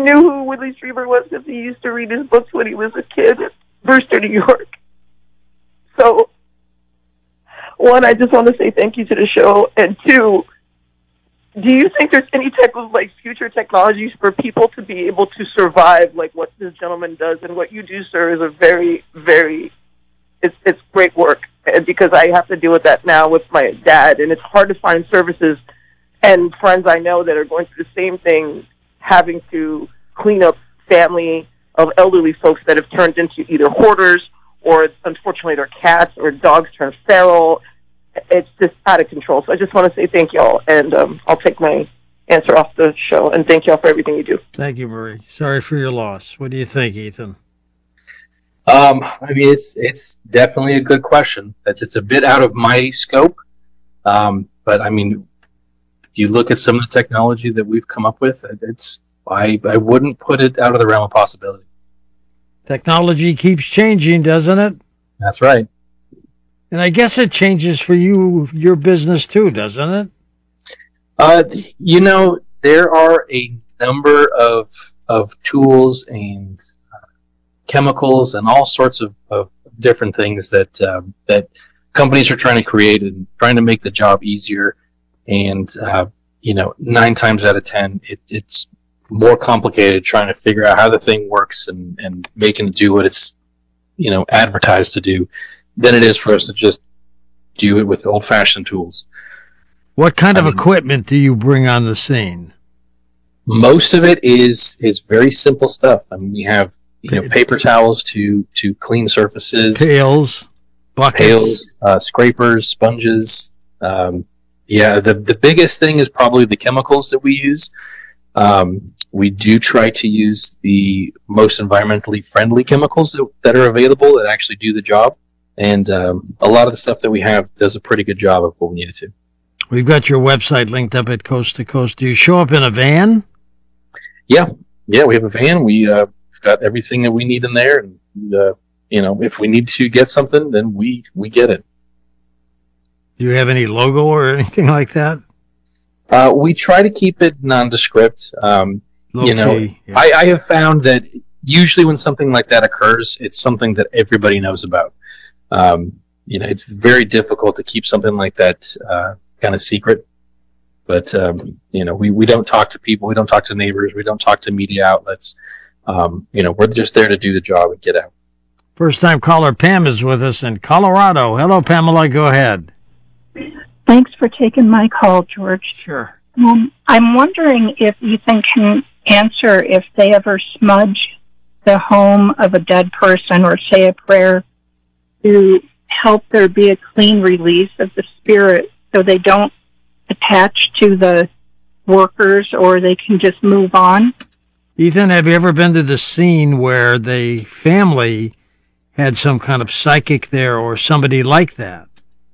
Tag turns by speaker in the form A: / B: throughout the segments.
A: knew who Whitley Strieber was because he used to read his books when he was a kid at Brewster, New York. So, one, I just want to say thank you to the show, and two, do you think there's any type of future technologies for people to be able to survive like what this gentleman does? And what you do, sir, is a very, very, it's great work. And because I have to deal with that now with my dad, and it's hard to find services and friends I know that are going through the same thing, having to clean up family of elderly folks that have turned into either hoarders or, unfortunately, their cats or dogs turn feral. It's just out of control. So I just want to say thank y'all, and I'll take my answer off the show, and thank y'all for everything you do.
B: Thank you, Marie. Sorry for your loss. What do you think, Ethan?
C: It's definitely a good question. It's a bit out of my scope, but I mean, if you look at some of the technology that we've come up with, I wouldn't put it out of the realm of possibility.
B: Technology keeps changing, doesn't it?
C: That's right.
B: And I guess it changes for you, your business too, doesn't
C: it? There are a number of tools and chemicals and all sorts of different things that companies are trying to create and trying to make the job easier. And 9 times out of 10, it's more complicated trying to figure out how the thing works and making it do what it's advertised to do than it is for us to just do it with old-fashioned tools.
B: What kind of equipment do you bring on the scene?
C: Most of it is very simple stuff. I mean, we have paper towels to clean surfaces,
B: pails, buckets,
C: scrapers, sponges. The biggest thing is probably the chemicals that we use. We do try to use the most environmentally friendly chemicals that are available that actually do the job. And a lot of the stuff that we have does a pretty good job of what we need it to.
B: We've got your website linked up at Coast to Coast. Do you show up in a van?
C: Yeah, we have a van. We've got everything that we need in there. And, if we need to get something, then we get it.
B: Do you have any logo or anything like that?
C: We try to keep it nondescript.
B: Yeah.
C: I have found that usually when something like that occurs, it's something that everybody knows about. It's very difficult to keep something like that kind of secret. But, we don't talk to people. We don't talk to neighbors. We don't talk to media outlets. We're just there to do the job and get out.
B: First-time caller Pam is with us in Colorado. Hello, Pamela. Go ahead.
D: Thanks for taking my call, George.
B: Sure.
D: I'm wondering if Ethan can answer if they ever smudge the home of a dead person or say a prayer to help there be a clean release of the spirit so they don't attach to the workers or they can just move on.
B: Ethan, have you ever been to the scene where the family had some kind of psychic there or somebody like that?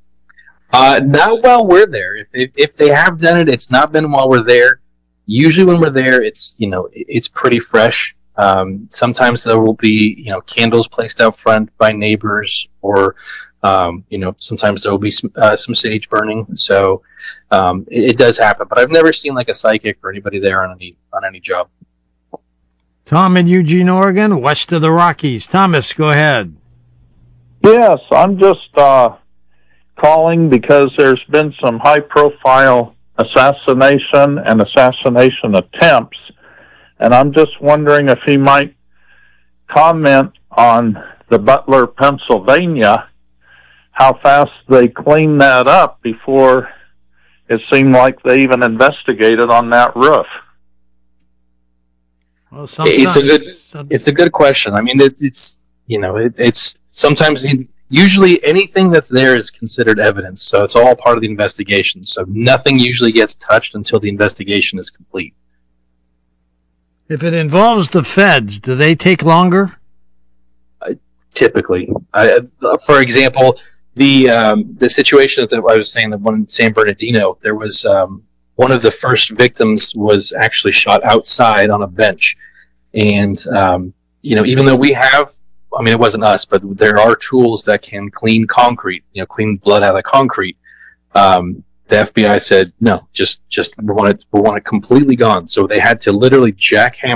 C: Not while we're there. If they have done it, it's not been while we're there. Usually when we're there, it's pretty fresh. Sometimes there will be, candles placed out front by neighbors or, sometimes there will be some sage burning. So, it does happen, but I've never seen like a psychic or anybody there on any job.
B: Tom in Eugene, Oregon, west of the Rockies. Thomas, go ahead.
E: Yes, I'm just, calling because there's been some high-profile assassination and assassination attempts, and I'm just wondering if he might comment on the Butler, Pennsylvania, how fast they cleaned that up before it seemed like they even investigated on that roof.
B: Well,
C: it's a good question. I mean, it's sometimes usually anything that's there is considered evidence, so it's all part of the investigation. So nothing usually gets touched until the investigation is complete.
B: If it involves the feds, do they take longer?
C: Typically. For example, the situation that I was saying, the one in San Bernardino, there was one of the first victims was actually shot outside on a bench. And, even though we have, it wasn't us, but there are tools that can clean concrete, clean blood out of concrete. The FBI said, no, just we want it completely gone. So they had to literally jackhammer